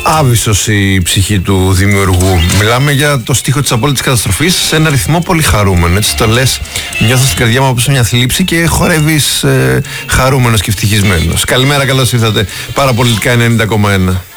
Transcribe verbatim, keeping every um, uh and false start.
Άβυσσος η ψυχή του δημιουργού. Μιλάμε για το στίχο της απόλυτης καταστροφής σε ένα ρυθμό πολύ χαρούμενο. Έτσι το λες, νιώθω στην καρδιά μου όπως μια θλίψη και χορεύεις ε, χαρούμενος και ευτυχισμένος. Καλημέρα, καλώς ήρθατε. Παραπολιτικά ενενήντα κόμμα ένα.